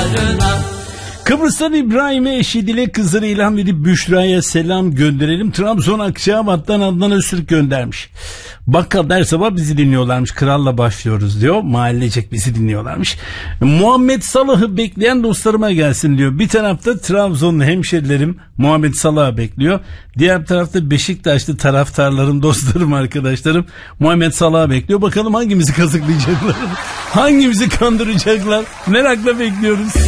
bağrına. Kıbrıs'tan İbrahim'e eşi Dilek kızları ilham edip Büşra'ya selam gönderelim. Trabzon Akçabat'tan Adnan Öztürk göndermiş. Bakkal her sabah bizi dinliyorlarmış. Kralla başlıyoruz diyor. Mahallecek bizi dinliyorlarmış. Muhammed Salah'ı bekleyen dostlarıma gelsin diyor. Bir tarafta Trabzonlu hemşerilerim Muhammed Salah'ı bekliyor. Diğer tarafta Beşiktaşlı taraftarlarım, dostlarım, arkadaşlarım Muhammed Salah'ı bekliyor. Bakalım hangimizi kazıklayacaklar? Hangimizi kandıracaklar? Merakla bekliyoruz.